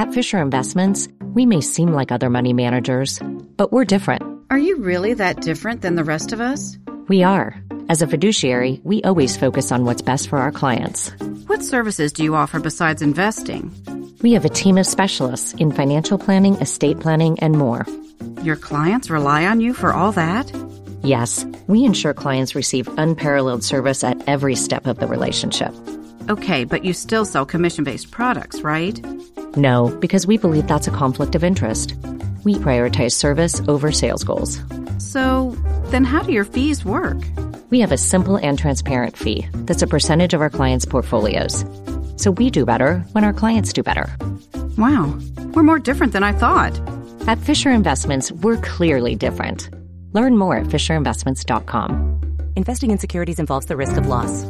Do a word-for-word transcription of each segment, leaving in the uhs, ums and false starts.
At Fisher Investments, we may seem like other money managers, but we're different. Are you really that different than the rest of us? We are. As a fiduciary, we always focus on what's best for our clients. What services do you offer besides investing? We have a team of specialists in financial planning, estate planning, and more. Your clients rely on you for all that? Yes, we ensure clients receive unparalleled service at every step of the relationship. Okay, but you still sell commission-based products, right? No, because we believe that's a conflict of interest. We prioritize service over sales goals. So, then how do your fees work? We have a simple and transparent fee that's a percentage of our clients' portfolios. So we do better when our clients do better. Wow, we're more different than I thought. At Fisher Investments, we're clearly different. Learn more at fisher investments dot com. Investing in securities involves the risk of loss.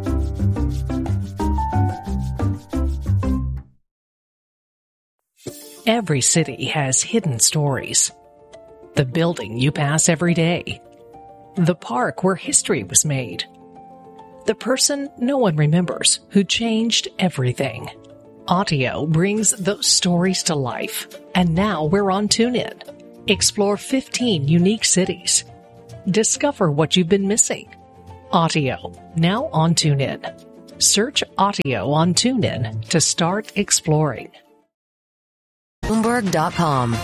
Every city has hidden stories. The building you pass every day. The park where history was made. The person no one remembers who changed everything. Audio brings those stories to life. And now we're on TuneIn. Explore fifteen unique cities. Discover what you've been missing. Audio, now on TuneIn. Search Audio on TuneIn to start exploring. Bloomberg dot com.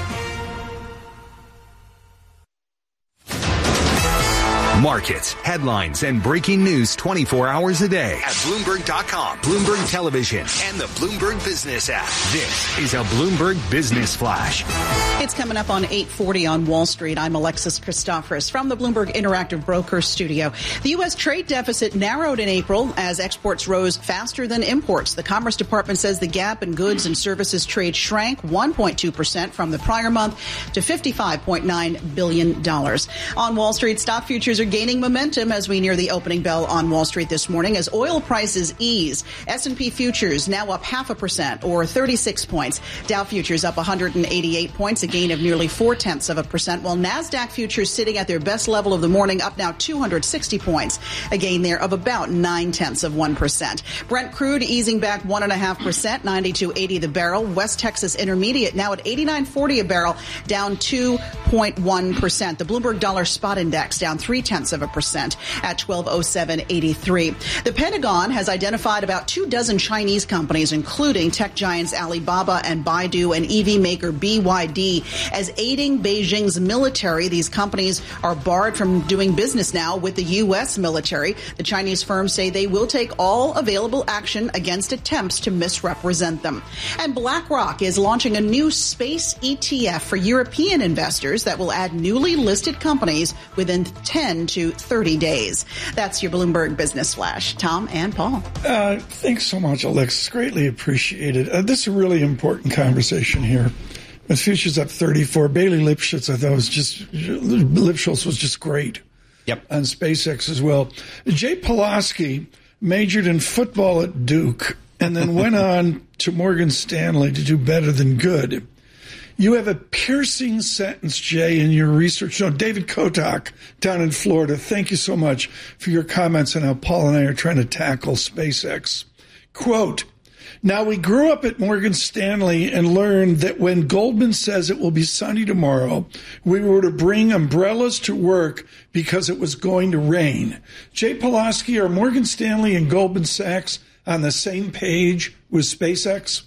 Markets, headlines, and breaking news twenty-four hours a day at Bloomberg dot com, Bloomberg Television, and the Bloomberg Business app. This is a Bloomberg Business Flash. It's coming up on eight forty on Wall Street. I'm Alexis Christoforous from the Bloomberg Interactive Broker Studio. The U S trade deficit narrowed in April as exports rose faster than imports. The Commerce Department says the gap in goods and services trade shrank one point two percent from the prior month to fifty-five point nine billion dollars. On Wall Street, stock futures are gaining momentum as we near the opening bell on Wall Street this morning as oil prices ease. S and P futures now up half a percent or thirty-six points. Dow futures up one hundred eighty-eight points, a gain of nearly four-tenths of a percent, while NASDAQ futures sitting at their best level of the morning, up now two hundred sixty points, a gain there of about nine-tenths of one percent. Brent crude easing back one point five percent, ninety-two eighty the barrel. West Texas Intermediate now at eighty-nine forty a barrel, down two point one percent. The Bloomberg Dollar Spot Index down three-tenths of a percent at twelve oh seven eighty-three. The Pentagon has identified about two dozen Chinese companies, including tech giants Alibaba and Baidu and E V maker B Y D, as aiding Beijing's military. These companies are barred from doing business now with the U S military. The Chinese firms say they will take all available action against attempts to misrepresent them. And BlackRock is launching a new space E T F for European investors that will add newly listed companies within ten to thirty days. That's your Bloomberg Business Flash. Tom and Paul. Uh, thanks so much, Alexis. Greatly appreciated. Uh, this is a really important conversation here. With futures up thirty-four, Bailey Lipschitz, I thought was just, Lipschitz was just great. Yep. On SpaceX as well. Jay Pulaski majored in football at Duke and then went on to Morgan Stanley to do better than good. You have a piercing sentence, Jay, in your research. No, David Kotak down in Florida, thank you so much for your comments on how Paul and I are trying to tackle SpaceX. Quote, now we grew up at Morgan Stanley and learned that when Goldman says it will be sunny tomorrow, we were to bring umbrellas to work because it was going to rain. Jay Pulaski, are Morgan Stanley and Goldman Sachs on the same page with SpaceX?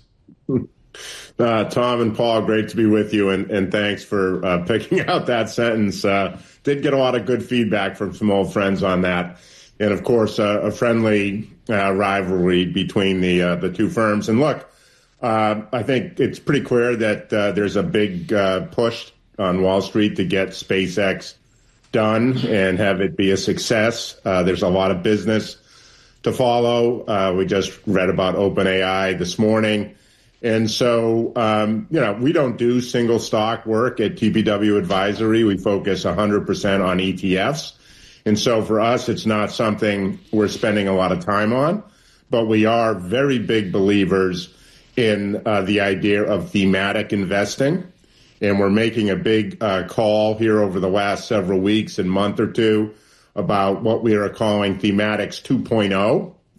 Uh, Tom and Paul, great to be with you, and, and thanks for uh, picking out that sentence. Uh, did get a lot of good feedback from some old friends on that. And, of course, uh, a friendly uh, rivalry between the uh, the two firms. And, look, uh, I think it's pretty clear that uh, there's a big uh, push on Wall Street to get SpaceX done and have it be a success. Uh, there's a lot of business to follow. Uh, we just read about OpenAI this morning. And so, um, you know, we don't do single stock work at T P W Advisory. We focus one hundred percent on E T Fs. And so for us, it's not something we're spending a lot of time on, but we are very big believers in uh, the idea of thematic investing. And we're making a big uh, call here over the last several weeks and month or two about what we are calling Thematics two point oh.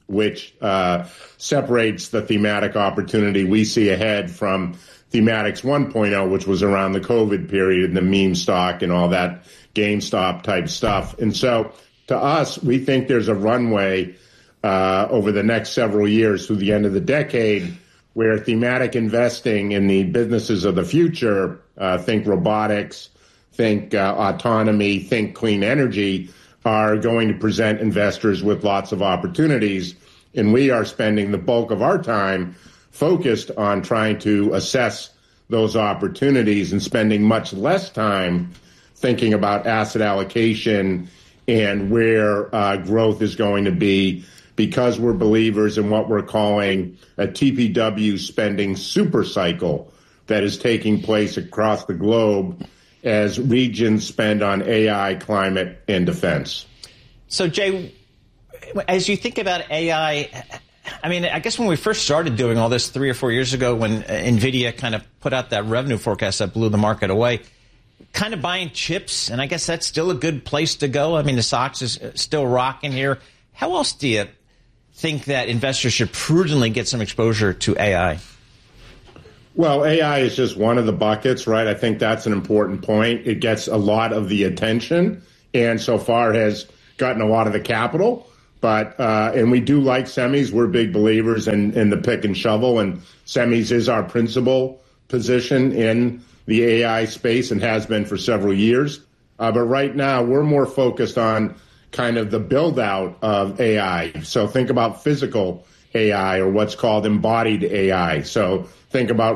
which uh, separates the thematic opportunity we see ahead from Thematics one point oh, which was around the COVID period and the meme stock and all that GameStop type stuff. And so to us, we think there's a runway uh, over the next several years through the end of the decade where thematic investing in the businesses of the future, uh, think robotics, think uh, autonomy, think clean energy, are going to present investors with lots of opportunities. And we are spending the bulk of our time focused on trying to assess those opportunities and spending much less time thinking about asset allocation and where uh, growth is going to be, because we're believers in what we're calling a T P W spending super cycle that is taking place across the globe as regions spend on A I, climate, and defense. So, Jay, as you think about A I, I mean, I guess when we first started doing all this three or four years ago, when NVIDIA kind of put out that revenue forecast that blew the market away, kind of buying chips, and I guess that's still a good place to go. I mean, the S O X is still rocking here. How else do you think that investors should prudently get some exposure to A I? Well, A I is just one of the buckets, right? I think that's an important point. It gets a lot of the attention and so far has gotten a lot of the capital. But, uh, and we do like semis. We're big believers in, in the pick and shovel, and semis is our principal position in the A I space and has been for several years. Uh, but right now we're more focused on kind of the build out of A I. So think about physical A I or what's called embodied A I. So think about